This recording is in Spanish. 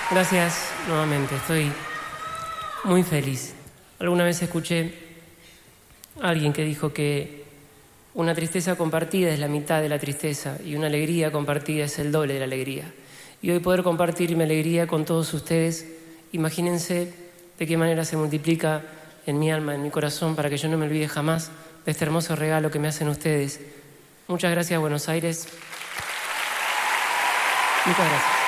Gracias nuevamente, estoy muy feliz. Alguna vez escuché a alguien que dijo que una tristeza compartida es la mitad de la tristeza y una alegría compartida es el doble de la alegría. Y hoy poder compartir mi alegría con todos ustedes, imagínense de qué manera se multiplica en mi alma, en mi corazón, para que yo no me olvide jamás de este hermoso regalo que me hacen ustedes. Muchas gracias, Buenos Aires. Muchas gracias.